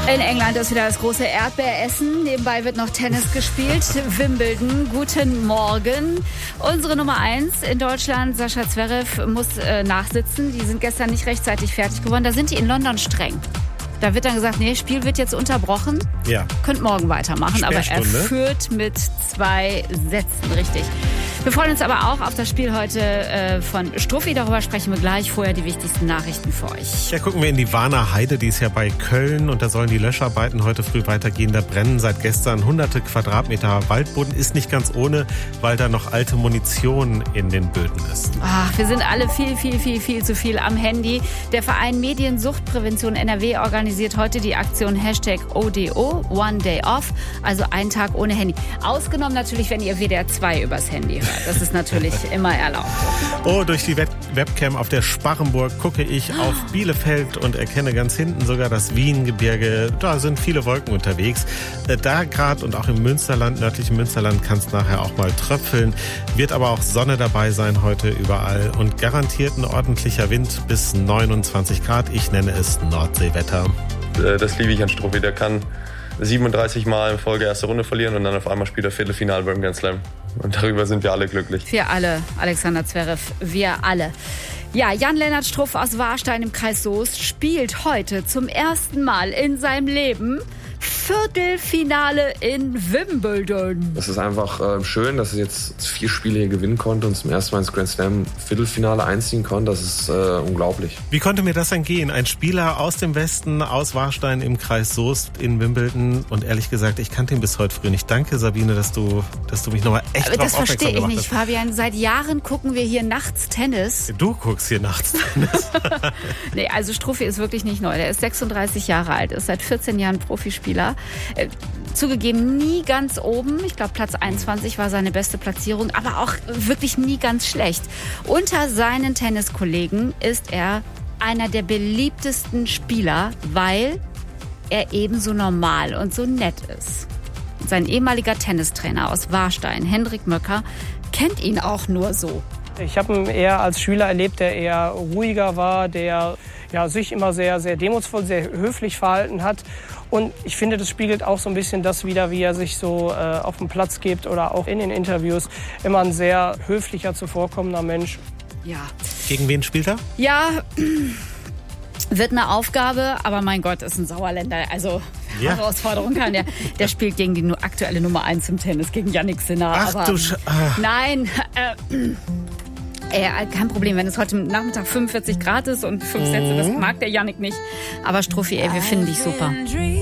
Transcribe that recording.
In England ist wieder das große Erdbeeressen. Nebenbei wird noch Tennis gespielt. Wimbledon, guten Morgen. Unsere Nummer 1 in Deutschland, Sascha Zverev, muss nachsitzen. Die sind gestern nicht rechtzeitig fertig geworden. Da sind die in London streng. Da wird dann gesagt, nee, Spiel wird jetzt unterbrochen. Ja. Könnt morgen weitermachen. Aber er führt mit 2 Sätzen, richtig. Wir freuen uns aber auch auf das Spiel heute von Struffi. Darüber sprechen wir gleich. Vorher die wichtigsten Nachrichten für euch. Ja, gucken wir in die Warner Heide. Die ist ja bei Köln. Und da sollen die Löscharbeiten heute früh weitergehen. Da brennen seit gestern hunderte Quadratmeter Waldboden. Ist nicht ganz ohne, weil da noch alte Munition in den Böden ist. Ach, wir sind alle viel zu viel am Handy. Der Verein Mediensuchtprävention NRW organisiert heute die Aktion #ODO, One Day Off. Also einen Tag ohne Handy. Ausgenommen natürlich, wenn ihr WDR 2 übers Handy hört. Das ist natürlich immer erlaubt. Oh, durch die Webcam auf der Sparrenburg gucke ich auf Bielefeld und erkenne ganz hinten sogar das Wiengebirge. Da sind viele Wolken unterwegs. Da gerade und auch im Münsterland, nördlichen Münsterland, kann es nachher auch mal tröpfeln. Wird aber auch Sonne dabei sein heute überall und garantiert ein ordentlicher Wind bis 29 Grad. Ich nenne es Nordseewetter. Das liebe ich an Struffi. Der kann 37 Mal in Folge erste Runde verlieren und dann auf einmal spielt er Viertelfinale beim Grand Slam. Und darüber sind wir alle glücklich. Wir alle, Alexander Zverev, wir alle. Ja, Jan-Lennart Struff aus Warstein im Kreis Soest spielt heute zum ersten Mal in seinem Leben Viertelfinale in Wimbledon. Das ist einfach schön, dass er jetzt 4 Spiele hier gewinnen konnte und zum ersten Mal ins Grand Slam Viertelfinale einziehen konnte. Das ist unglaublich. Wie konnte mir das denn gehen? Ein Spieler aus dem Westen, aus Warstein im Kreis Soest in Wimbledon. Und ehrlich gesagt, ich kannte ihn bis heute früh nicht. Danke, Sabine, dass du mich nochmal echt drauf aufmerksam gemacht hast. Das verstehe ich nicht, Fabian. Seit Jahren gucken wir hier nachts Tennis. Du guckst hier nachts Tennis. Nee, also Struffi ist wirklich nicht neu. Der ist 36 Jahre alt, ist seit 14 Jahren Profispieler. Zugegeben nie ganz oben. Ich glaube, Platz 21 war seine beste Platzierung, aber auch wirklich nie ganz schlecht. Unter seinen Tenniskollegen ist er einer der beliebtesten Spieler, weil er ebenso normal und so nett ist. Sein ehemaliger Tennistrainer aus Warstein, Hendrik Möcker, kennt ihn auch nur so. Ich habe ihn eher als Schüler erlebt, der eher ruhiger war, der sich immer sehr, sehr demutsvoll, sehr höflich verhalten hat. Und ich finde, das spiegelt auch so ein bisschen das wider, wie er sich so auf dem Platz gibt oder auch in den Interviews. Immer ein sehr höflicher, zuvorkommender Mensch. Ja. Gegen wen spielt er? Ja, wird eine Aufgabe, aber mein Gott, ist ein Sauerländer. Also Herausforderung kann der. Der spielt gegen die aktuelle Nummer 1 im Tennis, gegen Jannik Sinner. Ach Nein, kein Problem, wenn es heute Nachmittag 45 Grad ist und 5 Sätze, das mag der Jannik nicht. Aber Struffi, wir finden dich super.